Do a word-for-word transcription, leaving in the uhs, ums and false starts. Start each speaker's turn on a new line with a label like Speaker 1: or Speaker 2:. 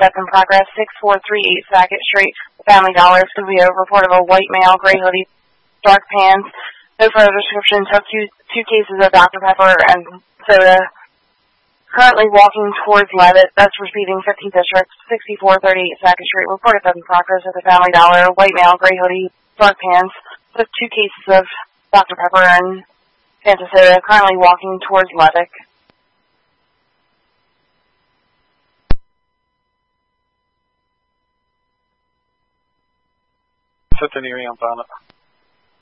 Speaker 1: That's in progress. six four three eight Sackett Street, Family Dollar studio. Report of a white male, gray hoodie, dark pants. No further description. Took two, two cases of Doctor Pepper and soda. Currently walking towards Levitt. That's repeating fifteenth District, sixty-four thirty-eight Sackett Street. Reported that's in progress at the Family Dollar. White male, gray hoodie, dark pants. Took two cases of Doctor Pepper and Fanta soda. Currently walking towards Levitt.
Speaker 2: Set the nearing on pilot.